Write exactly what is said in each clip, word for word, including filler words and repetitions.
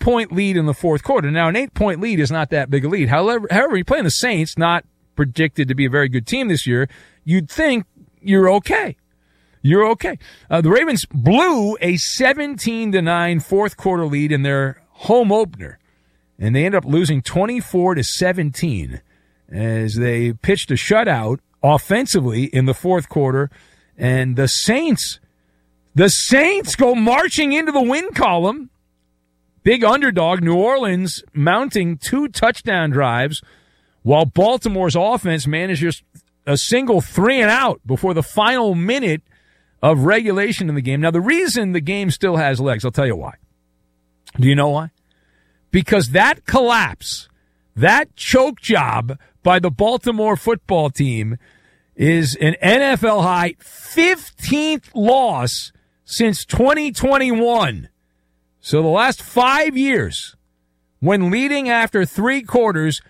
eight-point lead in the fourth quarter. Now, an eight-point lead is not that big a lead. However, however, you're playing the Saints, not predicted to be a very good team this year. You'd think you're okay. You're okay. Uh, the Ravens blew a seventeen to nine fourth quarter lead in their home opener, and they ended up losing twenty-four to seventeen as they pitched a shutout offensively in the fourth quarter. And the Saints, the Saints go marching into the win column. Big underdog, New Orleans mounting two touchdown drives, while Baltimore's offense manages a single three and out before the final minute of regulation in the game. Now, the reason the game still has legs, I'll tell you why. Do you know why? Because that collapse, that choke job by the Baltimore football team is an N F L high fifteenth loss since twenty twenty-one. So the last five years, when leading after three quarters,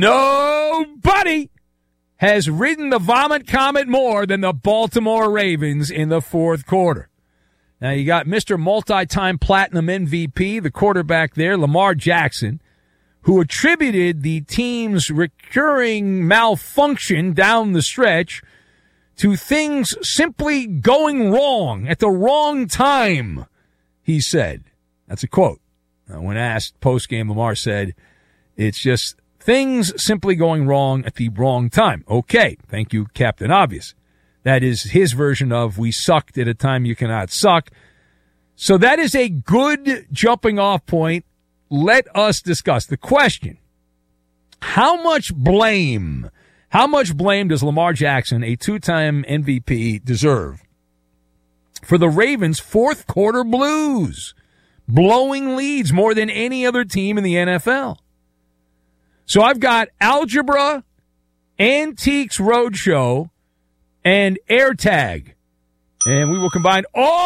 nobody has ridden the vomit comet more than the Baltimore Ravens in the fourth quarter. Now, you got Mister Multi-Time Platinum M V P, the quarterback there, Lamar Jackson, who attributed the team's recurring malfunction down the stretch to things simply going wrong at the wrong time, he said. That's a quote. Uh, when asked post-game, Lamar said, it's just things simply going wrong at the wrong time. Okay, thank you, Captain Obvious. That is his version of we sucked at a time you cannot suck. So that is a good jumping off point. Let us discuss the question. How much blame, how much blame does Lamar Jackson, a two-time M V P, deserve for the Ravens' fourth quarter blues, blowing leads more than any other team in the N F L? So I've got Algebra, Antiques Roadshow, and AirTag. And we will combine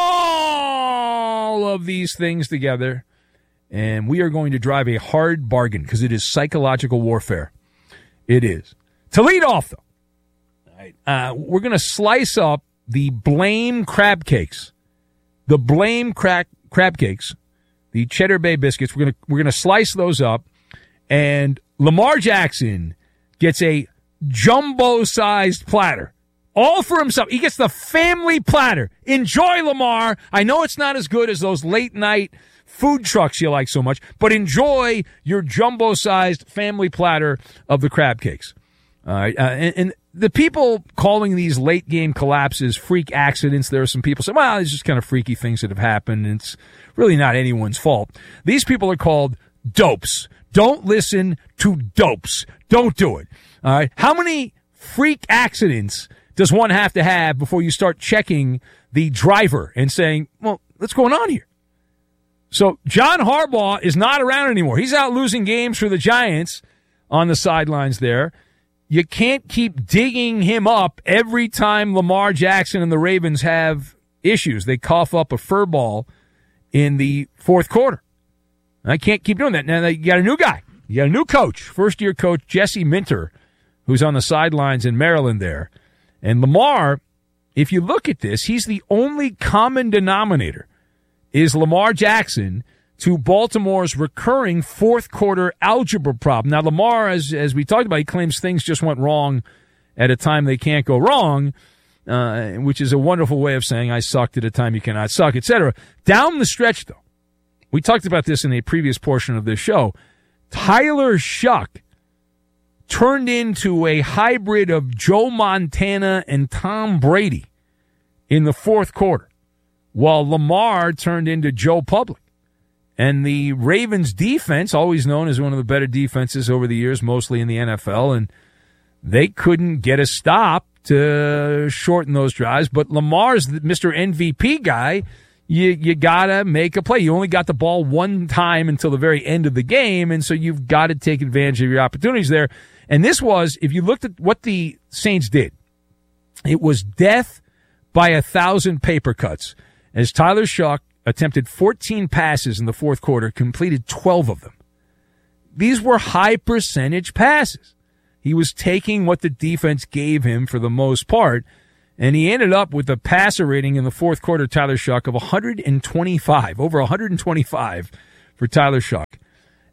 all of these things together, and we are going to drive a hard bargain because it is psychological warfare. It is. To lead off, though, all right, uh, we're going to slice up the blame crab cakes. The blame crack, crab cakes, the Cheddar Bay biscuits, we're going to we're going to slice those up, and Lamar Jackson gets a jumbo-sized platter. All for himself. He gets the family platter. Enjoy, Lamar. I know it's not as good as those late-night food trucks you like so much, but enjoy your jumbo-sized family platter of the crab cakes. All right. Uh, and, and the people calling these late-game collapses freak accidents, there are some people saying, well, it's just kind of freaky things that have happened, and it's really not anyone's fault. These people are called dopes. Don't listen to dopes. Don't do it. All right. How many freak accidents does one have to have before you start checking the driver and saying, well, what's going on here? So John Harbaugh is not around anymore. He's out losing games for the Giants on the sidelines there. You can't keep digging him up every time Lamar Jackson and the Ravens have issues. They cough up a fur ball in the fourth quarter. I can't keep doing that. Now, you got a new guy. You got a new coach, first-year coach Jesse Minter, who's on the sidelines in Maryland there. And Lamar, if you look at this, he's the only common denominator is Lamar Jackson to Baltimore's recurring fourth-quarter algebra problem. Now, Lamar, as as we talked about, he claims things just went wrong at a time they can't go wrong, uh, which is a wonderful way of saying I sucked at a time you cannot suck, et cetera. Down the stretch, though, we talked about this in a previous portion of this show, Tyler Shuck turned into a hybrid of Joe Montana and Tom Brady in the fourth quarter, while Lamar turned into Joe Public. And the Ravens defense, always known as one of the better defenses over the years, mostly in the N F L, and they couldn't get a stop to shorten those drives. But Lamar's Mister M V P guy. You you gotta make a play. You only got the ball one time until the very end of the game, and so you've got to take advantage of your opportunities there. And this was, if you looked at what the Saints did, it was death by a thousand paper cuts. As Tyler Shuck attempted fourteen passes in the fourth quarter, completed twelve of them. These were high percentage passes. He was taking what the defense gave him for the most part. And he ended up with a passer rating in the fourth quarter, Tyler Shuck, of one hundred twenty-five, over one hundred twenty-five for Tyler Shuck.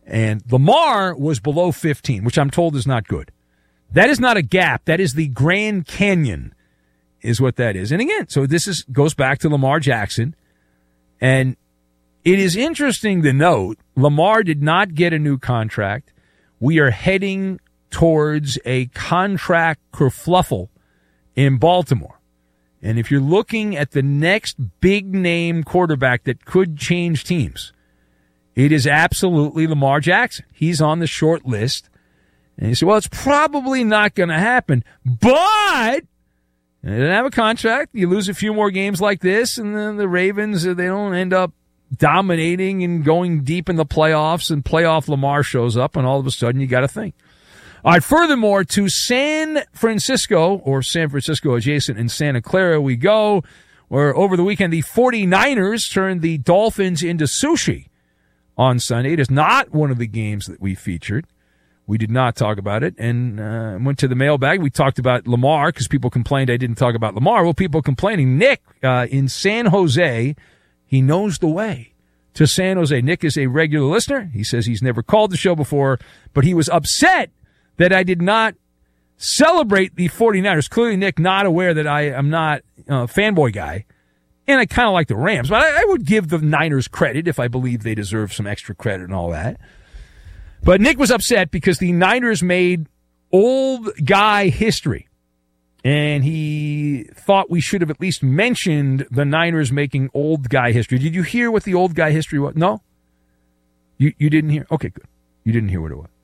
And Lamar was below fifteen, which I'm told is not good. That is not a gap. That is the Grand Canyon is what that is. And again, so this is goes back to Lamar Jackson. And it is interesting to note, Lamar did not get a new contract. We are heading towards a contract kerfluffle in Baltimore. And if you're looking at the next big name quarterback that could change teams, it is absolutely Lamar Jackson. He's on the short list. And you say, well, it's probably not going to happen. But they didn't have a contract. You lose a few more games like this, and then the Ravens, they don't end up dominating and going deep in the playoffs, and playoff Lamar shows up, and all of a sudden you got to think. All right, furthermore, to San Francisco, or San Francisco adjacent in Santa Clara we go, where over the weekend the 49ers turned the Dolphins into sushi on Sunday. It is not one of the games that we featured. We did not talk about it, and uh, went to the mailbag. We talked about Lamar because people complained I didn't talk about Lamar. Well, people complaining. Nick uh, in San Jose, he knows the way to San Jose. Nick is a regular listener. He says he's never called the show before, but he was upset that I did not celebrate the 49ers. Clearly, Nick not aware that I am not a fanboy guy, and I kind of like the Rams. But I, I would give the Niners credit if I believe they deserve some extra credit and all that. But Nick was upset because the Niners made old guy history, and he thought we should have at least mentioned the Niners making old guy history. Did you hear what the old guy history was? No? You you didn't hear? Okay, good. You didn't hear what it was.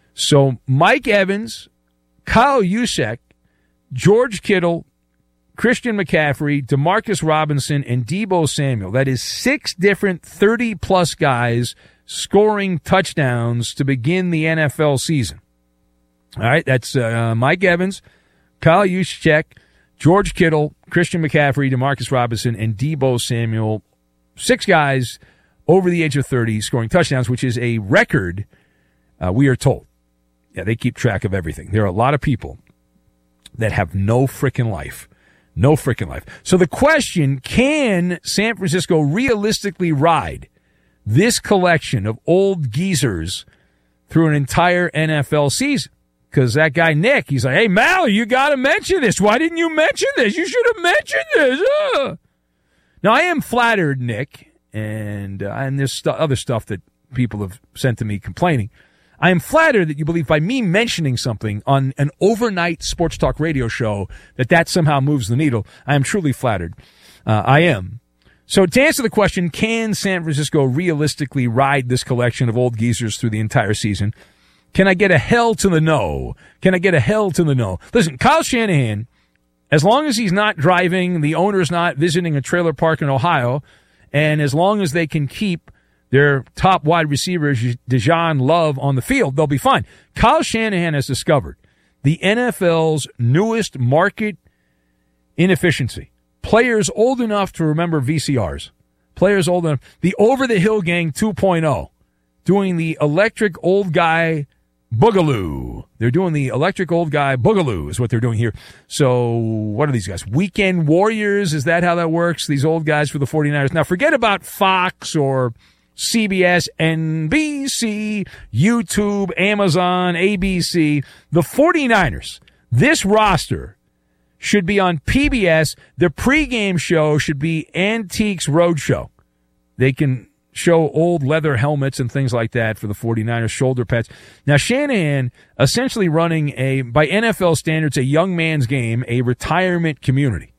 So Mike Evans, Kyle Juszczyk, George Kittle, Christian McCaffrey, Demarcus Robinson, and Deebo Samuel. That is six different thirty-plus guys scoring touchdowns to begin the N F L season. All right, that's uh, Mike Evans, Kyle Juszczyk, George Kittle, Christian McCaffrey, Demarcus Robinson, and Deebo Samuel. Six guys over the age of thirty scoring touchdowns, which is a record, uh, we are told. Yeah, they keep track of everything. There are a lot of people that have no frickin' life. No frickin' life. So the question, can San Francisco realistically ride this collection of old geezers through an entire N F L season? Because that guy, Nick, he's like, hey, Mal, you got to mention this. Why didn't you mention this? You should have mentioned this. Uh. Now, I am flattered, Nick, and, uh, and there's st- other stuff that people have sent to me complaining. I am flattered that you believe by me mentioning something on an overnight sports talk radio show that that somehow moves the needle. I am truly flattered. Uh, I am. So to answer the question, can San Francisco realistically ride this collection of old geezers through the entire season? Can I get a hell to the no? Can I get a hell to the no? Listen, Kyle Shanahan, as long as he's not driving, the owner's not visiting a trailer park in Ohio, and as long as they can keep their top wide receiver, Dejan Love, on the field, they'll be fine. Kyle Shanahan has discovered the N F L's newest market inefficiency. Players old enough to remember V C Rs. Players old enough. The Over-the-Hill Gang two point oh. Doing the electric old guy boogaloo. They're doing the electric old guy boogaloo is what they're doing here. So what are these guys? Weekend Warriors? Is that how that works? These old guys for the 49ers. Now forget about Fox or C B S, N B C, YouTube, Amazon, A B C. The 49ers, this roster should be on P B S. The pregame show should be Antiques Roadshow. They can show old leather helmets and things like that for the 49ers, shoulder pads. Now, Shanahan essentially running a, by N F L standards, a young man's game, a retirement community.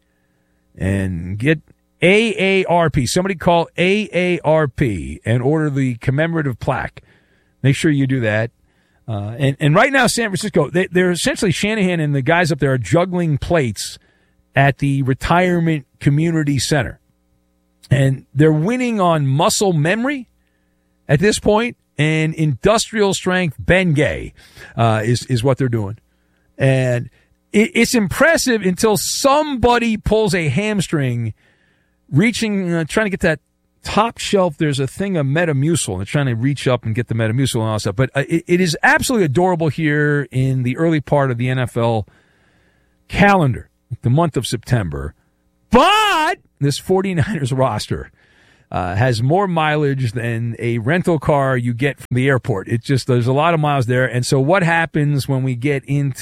And get A A R P. Somebody call A A R P and order the commemorative plaque. Make sure you do that. Uh, and, and right now, San Francisco, they, they're essentially, Shanahan and the guys up there are juggling plates at the Retirement Community Center. And they're winning on muscle memory at this point, and industrial strength Bengay uh, is, is what they're doing. And it, it's impressive until somebody pulls a hamstring reaching, uh, trying to get that top shelf. There's a thing of Metamucil, and they're trying to reach up and get the Metamucil and all that stuff. But uh, it, it is absolutely adorable here in the early part of the N F L calendar, the month of September. But this 49ers roster, uh, has more mileage than a rental car you get from the airport. It's just, there's a lot of miles there. And so what happens when we get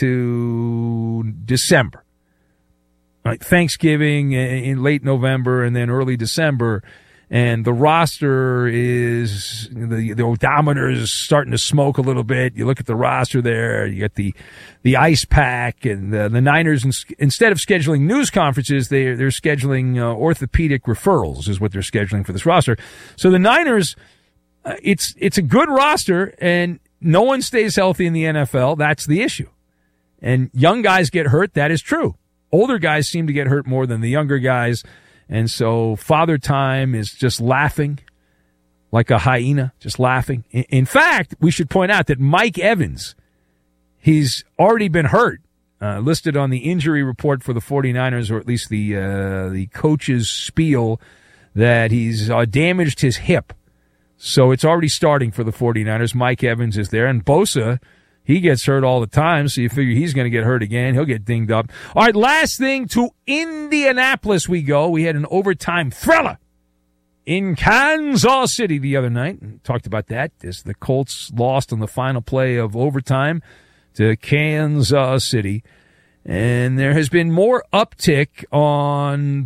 into December? Right, Thanksgiving in late November and then early December, and the roster is, the, the odometer is starting to smoke a little bit. You look at the roster there, you get the the ice pack, and the, the Niners, instead of scheduling news conferences, they, they're scheduling uh, orthopedic referrals is what they're scheduling for this roster. So the Niners, uh, it's it's a good roster, and no one stays healthy in the N F L. That's the issue. And young guys get hurt. That is true. Older guys seem to get hurt more than the younger guys. And so Father Time is just laughing like a hyena, just laughing. In fact, we should point out that Mike Evans, he's already been hurt, uh, listed on the injury report for the 49ers, or at least the uh, the coach's spiel, that he's uh, damaged his hip. So it's already starting for the 49ers. Mike Evans is there. And Bosa, he gets hurt all the time, so you figure he's going to get hurt again. He'll get dinged up. All right, last thing, to Indianapolis we go. We had an overtime thriller in Kansas City the other night. Talked about that as the Colts lost on the final play of overtime to Kansas City. And there has been more uptick on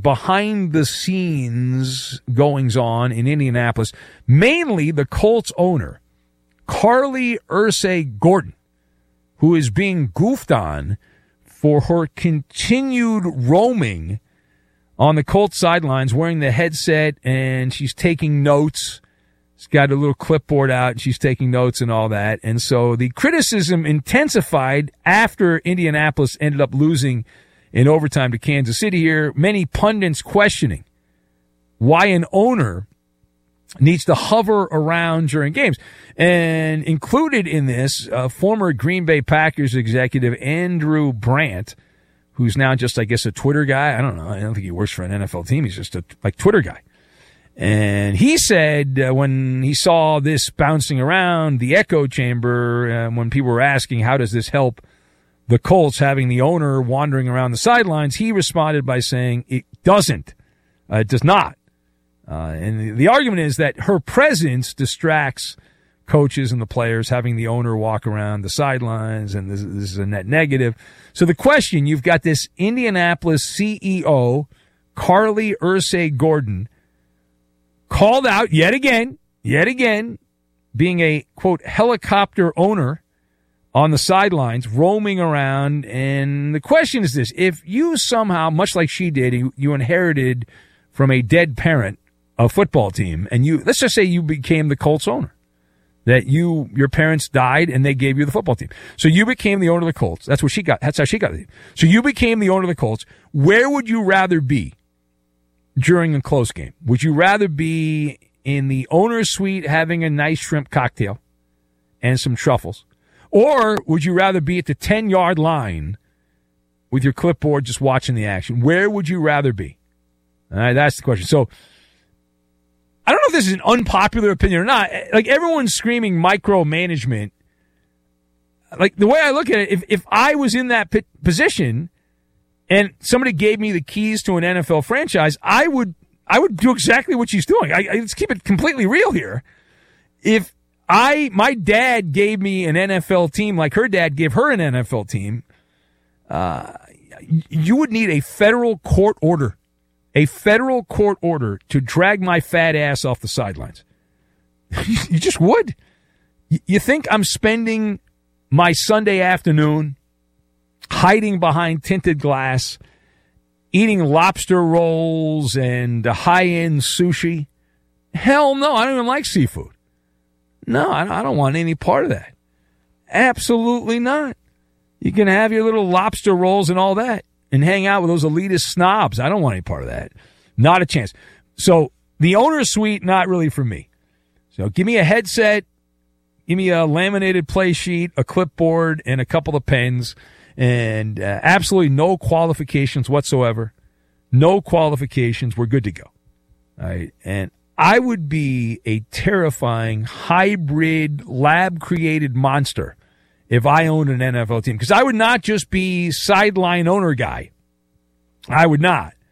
behind-the-scenes goings-on in Indianapolis, mainly the Colts owner, Carly Ursay-Gordon, who is being goofed on for her continued roaming on the Colts sidelines, wearing the headset, and she's taking notes. She's got a little clipboard out, and she's taking notes and all that. And so the criticism intensified after Indianapolis ended up losing in overtime to Kansas City here. Many pundits questioning why an owner needs to hover around during games. And included in this, uh, former Green Bay Packers executive Andrew Brandt, who's now just, I guess, a Twitter guy. I don't know. I don't think he works for an N F L team. He's just a like Twitter guy. And he said uh, when he saw this bouncing around the echo chamber, uh, when people were asking, how does this help the Colts having the owner wandering around the sidelines, he responded by saying it doesn't. Uh, it does not. Uh, and the, the argument is that her presence distracts coaches and the players, having the owner walk around the sidelines, and this, this is a net negative. So the question, you've got this Indianapolis C E O, Carly Ursay-Gordon, called out yet again, yet again, being a, quote, helicopter owner on the sidelines, roaming around. And the question is this: if you somehow, much like she did, you, you inherited from a dead parent a football team, and you, let's just say you became the Colts owner, that you, your parents died and they gave you the football team. So you became the owner of the Colts. That's what she got. That's how she got it. So you became the owner of the Colts. Where would you rather be during a close game? Would you rather be in the owner's suite having a nice shrimp cocktail and some truffles? Or would you rather be at the ten-yard line with your clipboard just watching the action? Where would you rather be? All right, that's the question. So I don't know if this is an unpopular opinion or not. Like, everyone's screaming micromanagement. Like, the way I look at it, if, if I was in that p- position and somebody gave me the keys to an N F L franchise, I would I would do exactly what she's doing. I, I, let's keep it completely real here. If I my dad gave me an N F L team like her dad gave her an N F L team, uh, you would need a federal court order. A federal court order to drag my fat ass off the sidelines. You just would. You think I'm spending my Sunday afternoon hiding behind tinted glass, eating lobster rolls and high-end sushi? Hell no, I don't even like seafood. No, I don't want any part of that. Absolutely not. You can have your little lobster rolls and all that and hang out with those elitist snobs. I don't want any part of that. Not a chance. So the owner's suite, not really for me. So give me a headset, give me a laminated play sheet, a clipboard, and a couple of pens, and uh, absolutely no qualifications whatsoever. No qualifications. We're good to go. All right. And I would be a terrifying hybrid lab-created monster if I owned an N F L team, because I would not just be sideline owner guy. I would not.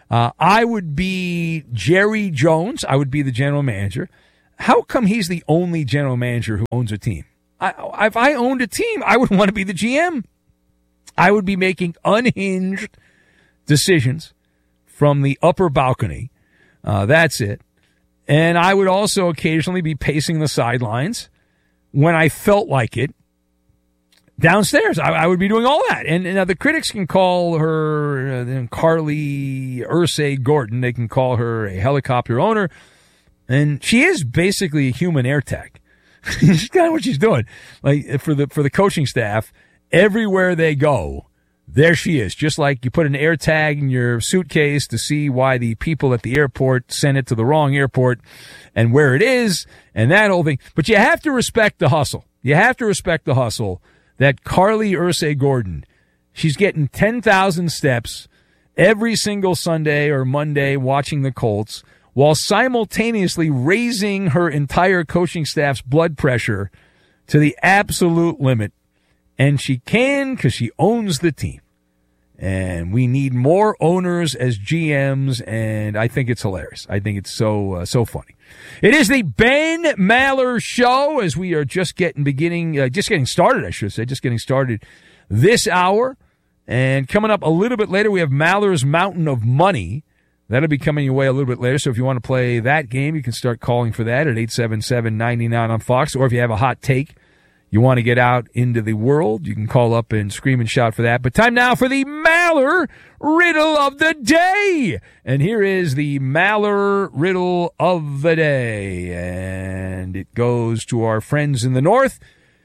Uh, I would be Jerry Jones. I would be the general manager. How come he's the only general manager who owns a team? I, if I owned a team, I would want to be the G M. I would be making unhinged decisions from the upper balcony. Uh, that's it. And I would also occasionally be pacing the sidelines when I felt like it. Downstairs, I, I would be doing all that. And, and now the critics can call her uh, Carly Ursay Gordon. They can call her a helicopter owner. And she is basically a human air tech. She's kind of what she's doing. Like for the for the coaching staff, everywhere they go, there she is. Just like you put an air tag in your suitcase to see why the people at the airport sent it to the wrong airport and where it is and that whole thing. But you have to respect the hustle. You have to respect the hustle that Carly Ursay Gordon, she's getting ten thousand steps every single Sunday or Monday watching the Colts while simultaneously raising her entire coaching staff's blood pressure to the absolute limit. And she can because she owns the team. And we need more owners as G Ms, and I think it's hilarious. I think it's so uh, so funny. It is the Ben Maller Show as we are just getting beginning, uh, just getting started, I should say, just getting started this hour. And coming up a little bit later, we have Maller's Mountain of Money. That'll be coming your way a little bit later. So if you want to play that game, you can start calling for that at eight seven seven, nine nine on Fox. Or if you have a hot take you want to get out into the world, you can call up and scream and shout for that. But time now for the Maller Riddle of the Day. And here is the Maller Riddle of the Day. And it goes to our friends in the north.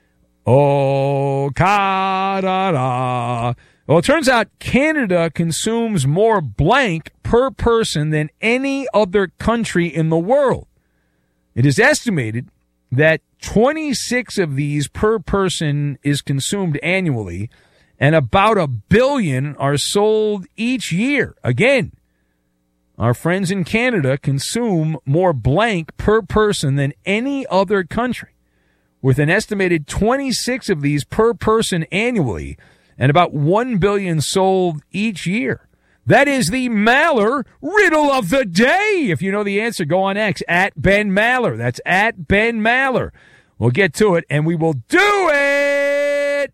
Oh, ka-da-da. Well, it turns out Canada consumes more blank per person than any other country in the world. It is estimated that twenty-six of these per person is consumed annually, and about a billion are sold each year. Again, our friends in Canada consume more blank per person than any other country, with an estimated twenty-six of these per person annually, and about one billion sold each year. That is the Maller Riddle of the Day. If you know the answer, go on X, at Ben Maller. That's at Ben Maller. We'll get to it, and we will do it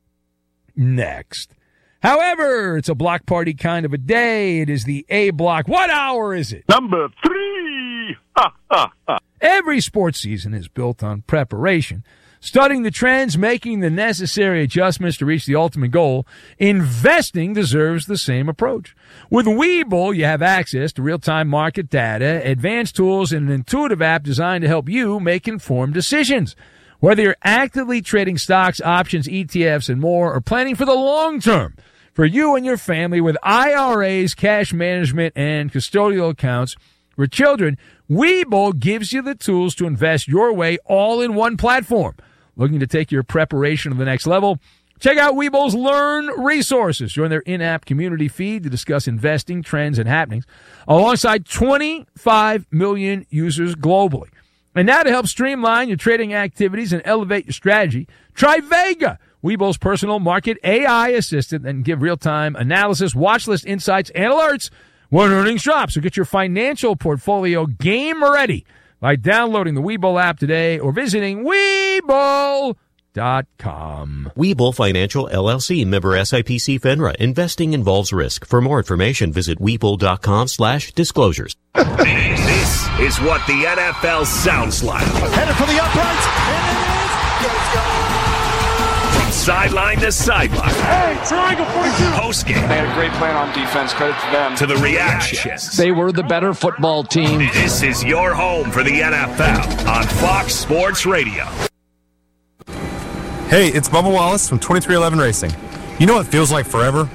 next. However, it's a block party kind of a day. It is the A block. What hour is it? Number three. Ha, ha, ha. Every sports season is built on preparation. Studying the trends, making the necessary adjustments to reach the ultimate goal, investing deserves the same approach. With Webull, you have access to real-time market data, advanced tools, and an intuitive app designed to help you make informed decisions. Whether you're actively trading stocks, options, E T Fs, and more, or planning for the long term, for you and your family with I R As, cash management, and custodial accounts for children, Webull gives you the tools to invest your way all in one platform. Looking to take your preparation to the next level? Check out Webull's Learn resources. Join their in-app community feed to discuss investing, trends, and happenings alongside twenty-five million users globally. And now to help streamline your trading activities and elevate your strategy, try Vega, Webull's personal market A I assistant that can give real-time analysis, watch list insights, and alerts when earnings drop. So get your financial portfolio game ready by downloading the Webull app today or visiting Webull dot com. Webull Financial, L L C, member S I P C FINRA. Investing involves risk. For more information, visit Webull dot com slash disclosures. This is what the N F L sounds like. Headed for the uprights. And it is. From sideline to sideline. Hey, triangle forty-two. Post game. They had a great plan on defense. Credit to them. To the reactions. They were the better football team. This is your home for the N F L on Fox Sports Radio. Hey, it's Bubba Wallace from twenty-three eleven Racing. You know what feels like forever?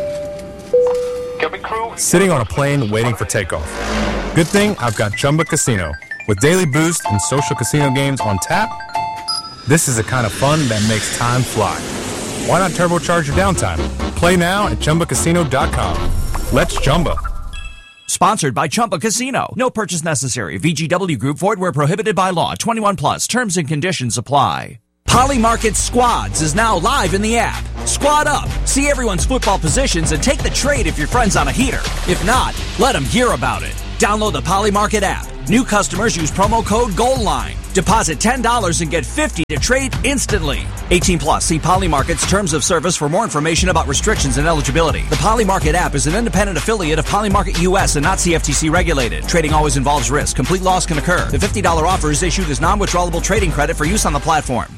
Sitting on a plane waiting for takeoff. Good thing I've got Chumba Casino. With daily boost and social casino games on tap, this is the kind of fun that makes time fly. Why not turbocharge your downtime? Play now at Chumba Casino dot com. Let's Chumba. Sponsored by Chumba Casino. No purchase necessary. V G W Group. Void where prohibited by law. twenty-one plus. Terms and conditions apply. Polymarket Squads is now live in the app. Squad up, see everyone's football positions, and take the trade if your friend's on a heater. If not, let them hear about it. Download the Polymarket app. New customers use promo code GOALLINE. Deposit ten dollars and get fifty dollars to trade instantly. eighteen plus. See Polymarket's terms of service for more information about restrictions and eligibility. The Polymarket app is an independent affiliate of Polymarket U S and not C F T C regulated. Trading always involves risk. Complete loss can occur. The fifty dollars offer is issued as non-withdrawable trading credit for use on the platform.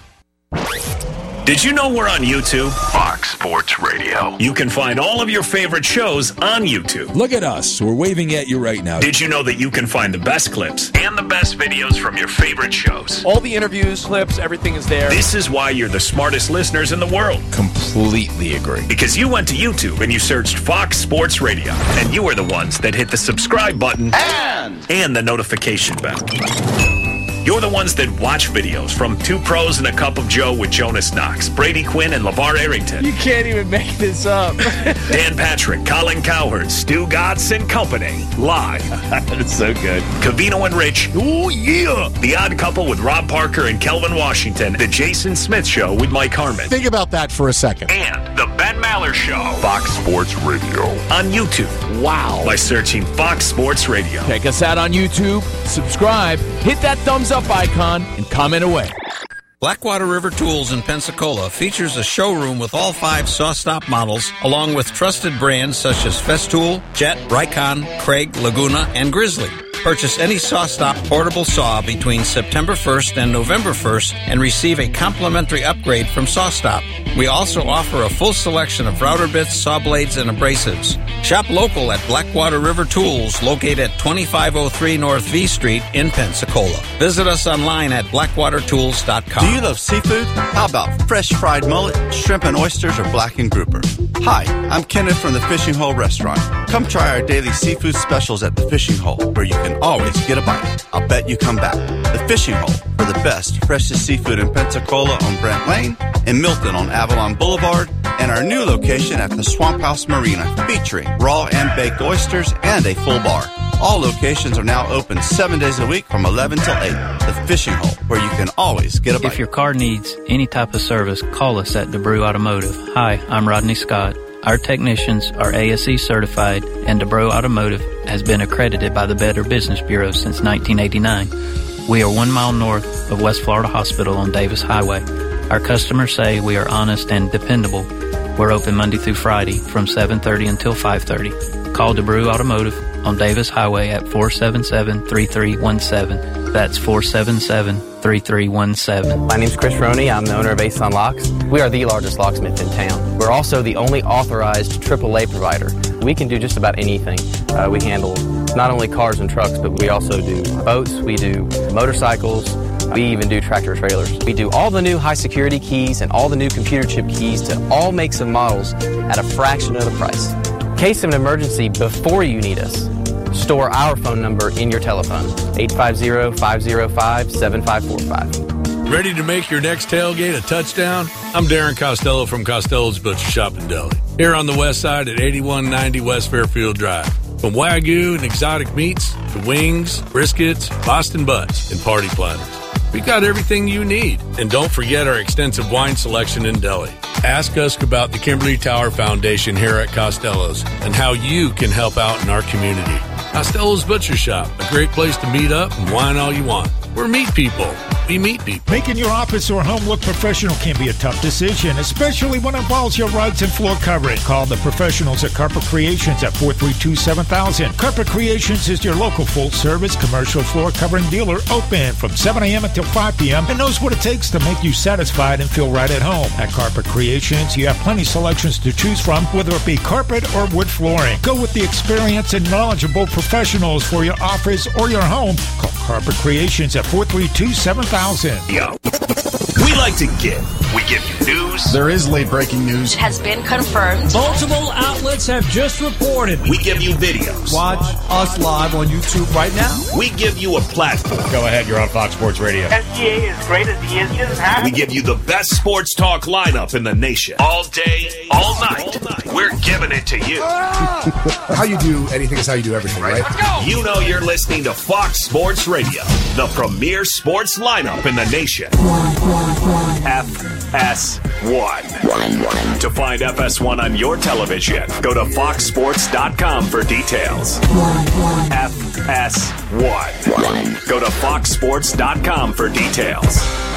Did you know we're on YouTube? Fox Sports Radio. You can find all of your favorite shows on YouTube. Look at us. We're waving at you right now. Did you know that you can find the best clips and the best videos from your favorite shows? All the interviews, clips, everything is there. This is why you're the smartest listeners in the world. Completely agree. Because you went to YouTube and you searched Fox Sports Radio, and you are the ones that hit the subscribe button And, and the notification bell. You're the ones that watch videos from Two Pros and a Cup of Joe with Jonas Knox, Brady Quinn, and LeVar Arrington. You can't even make this up. Dan Patrick, Colin Cowherd, Stu Gatz and Company, live. That's so good. Covino and Rich. Oh, yeah. The Odd Couple with Rob Parker and Kelvin Washington. The Jason Smith Show with Mike Harmon. Think about that for a second. And The Ben Maller Show. Fox Sports Radio. On YouTube. Wow. By searching Fox Sports Radio. Check us out on YouTube, subscribe, hit that thumbs up icon, and comment away. Blackwater River Tools in Pensacola features a showroom with all five SawStop models, along with trusted brands such as Festool, Jet, Rycon, Craig, Laguna, and Grizzly. Purchase any SawStop portable saw between September first and November first and receive a complimentary upgrade from SawStop. We also offer a full selection of router bits, saw blades, and abrasives. Shop local at Blackwater River Tools, located at twenty-five oh three North V Street in Pensacola. Visit us online at blackwater tools dot com. Do you love seafood? How about fresh fried mullet, shrimp and oysters, or blackened grouper? Hi, I'm Kenneth from the Fishing Hole Restaurant. Come try our daily seafood specials at the Fishing Hole, where you can always get a bite. I'll bet you come back. The Fishing Hole for the best, freshest seafood in Pensacola on Brent Lane, in Milton on Avalon Boulevard, and our new location at the Swamp House Marina, featuring raw and baked oysters and a full bar. All locations are now open seven days a week from eleven till eight. The Fishing Hole, where you can always get a bite. If your car needs any type of service, call us at DeBrew Automotive. Hi, I'm Rodney Scott. Our technicians are A S E certified, and DeBrew Automotive has been accredited by the Better Business Bureau since nineteen eighty-nine. We are one mile north of West Florida Hospital on Davis Highway. Our customers say we are honest and dependable. We're open Monday through Friday from seven thirty until five thirty. Call DeBrew Automotive on Davis Highway at four seven seven, three three one seven. That's four seven seven, three three one seven. My name's Chris Roney. I'm the owner of Ason Locks. We are the largest locksmith in town. We're also the only authorized triple A provider. We can do just about anything. Uh, we handle not only cars and trucks, but we also do boats, we do motorcycles, we even do tractor trailers. We do all the new high security keys and all the new computer chip keys to all makes and models at a fraction of the price. In case of an emergency before you need us, store our phone number in your telephone, eight five zero, five zero five, seven five four five. Ready to make your next tailgate a touchdown? I'm Darren Costello from Costello's Butcher Shop in Deli, here on the west side at eighty-one ninety West Fairfield Drive. From Wagyu and exotic meats to wings, briskets, Boston butts, and party platters, we got everything you need. And don't forget our extensive wine selection in deli. Ask us about the Kimberly Tower Foundation here at Costello's and how you can help out in our community. Costello's Butcher Shop, a great place to meet up and wine all you want. We're meat people. We meet people. Making your office or home look professional can be a tough decision, especially when it involves your rugs and floor covering. Call the professionals at Carpet Creations at four three two, seven thousand. Carpet Creations is your local full-service commercial floor covering dealer, open from seven a.m. until five p.m. and knows what it takes to make you satisfied and feel right at home. At Carpet Creations, you have plenty of selections to choose from, whether it be carpet or wood flooring. Go with the experienced and knowledgeable professionals for your office or your home. Call Carpet Creations at four three two, seven thousand. Yo, we like to give. We give you news. There is late-breaking news. Has been confirmed. Multiple outlets have just reported. We give you videos. Watch us live on YouTube right now. We give you a platform. Go ahead, you're on Fox Sports Radio. S G A is great as he is. Just have we give you the best sports talk lineup in the nation. All day, all night. All night. We're giving it to you. How you do anything is how you do everything, right? Let's go. You know you're listening to Fox Sports Radio, the premier sports lineup in the nation. F S one. To find F S one on your television, go to fox sports dot com for details. F S one. Go to fox sports dot com for details.